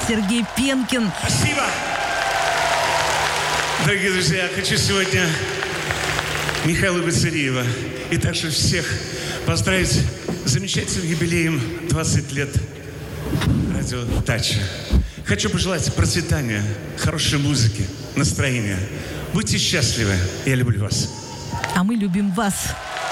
Сергей Пенкин. Спасибо! Дорогие друзья, я хочу сегодня Михаила Бацариева и также всех поздравить с замечательным юбилеем 20 лет радио «Дача». Хочу пожелать процветания, хорошей музыки, настроения. Будьте счастливы. Я люблю вас. А мы любим вас.